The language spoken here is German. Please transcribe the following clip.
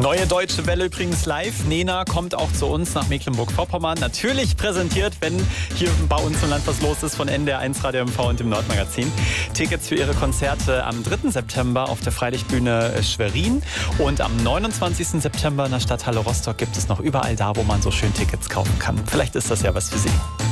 Neue Deutsche Welle übrigens live. Nena kommt auch zu uns nach Mecklenburg-Vorpommern. Natürlich präsentiert, wenn hier bei uns im Land was los ist, von NDR1 Radio MV und dem Nordmagazin. Tickets für ihre Konzerte am 3. September auf der Freilichtbühne Schwerin. Und am 29. September in der Stadthalle Rostock gibt es noch überall da, wo man so schön Tickets kaufen kann. Vielleicht ist das ja was für Sie.